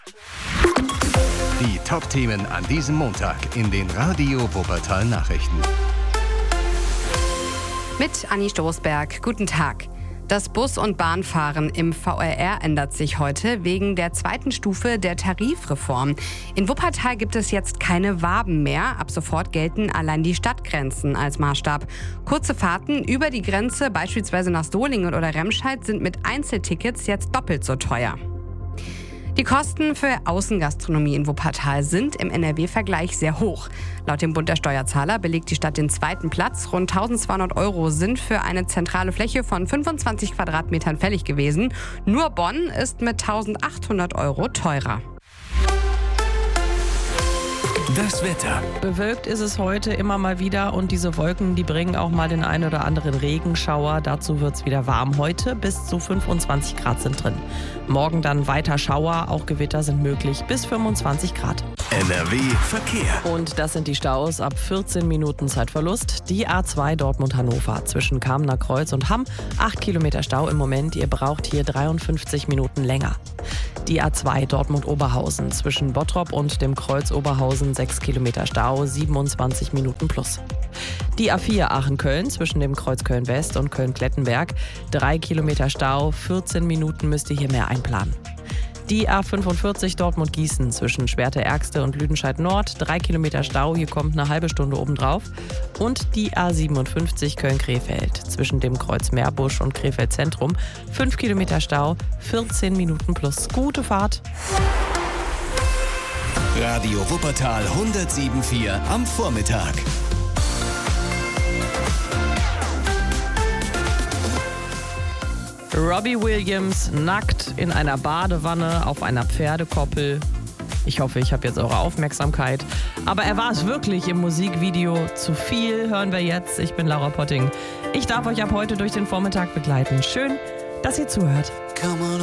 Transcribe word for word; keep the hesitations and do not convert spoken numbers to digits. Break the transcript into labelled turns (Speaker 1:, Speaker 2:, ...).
Speaker 1: Die Top-Themen an diesem Montag in den Radio Wuppertal Nachrichten.
Speaker 2: Mit Anni Stoßberg. Guten Tag. Das Bus- und Bahnfahren im V R R ändert sich heute wegen der zweiten Stufe der Tarifreform. In Wuppertal gibt es jetzt keine Waben mehr. Ab sofort gelten allein die Stadtgrenzen als Maßstab. Kurze Fahrten über die Grenze, beispielsweise nach Solingen oder Remscheid, sind mit Einzeltickets jetzt doppelt so teuer. Die Kosten für Außengastronomie in Wuppertal sind im N R W-Vergleich sehr hoch. Laut dem Bund der Steuerzahler belegt die Stadt den zweiten Platz. Rund eintausendzweihundert Euro sind für eine zentrale Fläche von fünfundzwanzig Quadratmetern fällig gewesen. Nur Bonn ist mit eintausendachthundert Euro teurer.
Speaker 1: Das Wetter.
Speaker 3: Bewölkt ist es heute immer mal wieder und diese Wolken, die bringen auch mal den einen oder anderen Regenschauer. Dazu wird es wieder warm. Heute bis zu fünfundzwanzig Grad sind drin. Morgen dann weiter Schauer, auch Gewitter sind möglich bis fünfundzwanzig Grad.
Speaker 1: N R W Verkehr.
Speaker 3: Und das sind die Staus ab vierzehn Minuten Zeitverlust. Die A zwei Dortmund-Hannover zwischen Kamener Kreuz und Hamm. acht Kilometer Stau im Moment. Ihr braucht hier dreiundfünfzig Minuten länger. Die A zwei Dortmund-Oberhausen zwischen Bottrop und dem Kreuz Oberhausen. sechs Kilometer Stau, siebenundzwanzig Minuten plus. Die A vier Aachen-Köln zwischen dem Kreuz Köln-West und Köln-Klettenberg. drei Kilometer Stau, vierzehn Minuten müsst ihr hier mehr einplanen. Die A fünfundvierzig Dortmund-Gießen zwischen Schwerte-Ergste und Lüdenscheid-Nord. drei Kilometer Stau, hier kommt eine halbe Stunde obendrauf. Und die A siebenundfünfzig Köln-Krefeld zwischen dem Kreuz Meerbusch und Krefeld Zentrum. fünf Kilometer Stau, vierzehn Minuten plus. Gute Fahrt.
Speaker 1: Radio Wuppertal hundertsieben Komma vier am Vormittag.
Speaker 3: Robbie Williams nackt in einer Badewanne auf einer Pferdekoppel. Ich hoffe, ich habe jetzt eure Aufmerksamkeit. Aber er war es wirklich im Musikvideo. Zu viel hören wir jetzt. Ich bin Laura Potting. Ich darf euch ab heute durch den Vormittag begleiten. Schön, dass ihr zuhört.